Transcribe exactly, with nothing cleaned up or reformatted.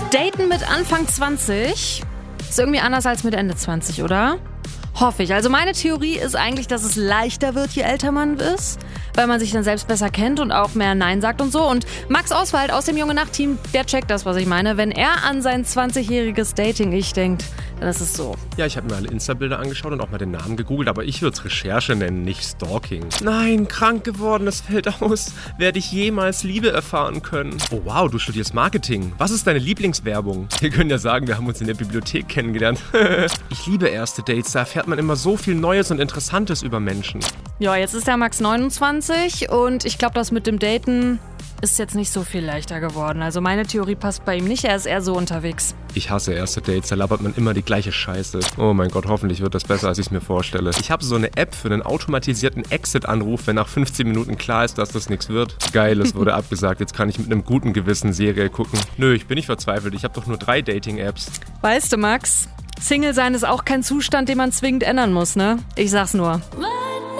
Daten mit Anfang zwanzig ist irgendwie anders als mit Ende zwanzig, oder? Hoffe ich. Also meine Theorie ist eigentlich, dass es leichter wird, je älter man ist, weil man sich dann selbst besser kennt und auch mehr Nein sagt und so. Und Max Oswald aus dem Junge Nacht-Team, der checkt das, was ich meine. Wenn er an sein zwanzigjähriges Dating-Ich denkt, dann ist es so. Ja, ich habe mir alle Insta-Bilder angeschaut und auch mal den Namen gegoogelt, aber ich würde es Recherche nennen, nicht Stalking. Nein, krank geworden, es fällt aus. Werde ich jemals Liebe erfahren können? Oh wow, du studierst Marketing. Was ist deine Lieblingswerbung? Wir können ja sagen, wir haben uns in der Bibliothek kennengelernt. Ich liebe erste Dates, da erfährt man immer so viel Neues und Interessantes über Menschen. Ja, jetzt ist der Max neunundzwanzig und ich glaube, das mit dem Daten ist jetzt nicht so viel leichter geworden. Also meine Theorie passt bei ihm nicht, er ist eher so unterwegs. Ich hasse erste Dates, da labert man immer die gleiche Scheiße. Oh mein Gott, hoffentlich wird das besser, als ich es mir vorstelle. Ich habe so eine App für einen automatisierten Exit-Anruf, wenn nach fünfzehn Minuten klar ist, dass das nichts wird. Geil, es wurde abgesagt, jetzt kann ich mit einem guten Gewissen Serie gucken. Nö, ich bin nicht verzweifelt, ich habe doch nur drei Dating-Apps. Weißt du, Max, Single sein ist auch kein Zustand, den man zwingend ändern muss, ne? Ich sag's nur.